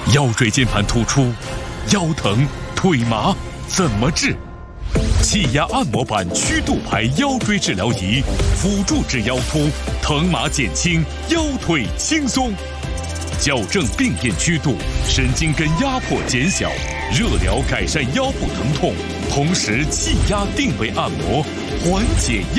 腰椎间盘突出、腰疼、腿麻怎么治？气压按摩板曲度牌腰椎治疗仪，辅助治腰突，疼麻减轻，腰腿轻松。矫正病变曲度，神经根压迫减小，热疗改善腰部疼痛，同时气压定位按摩，缓解腰。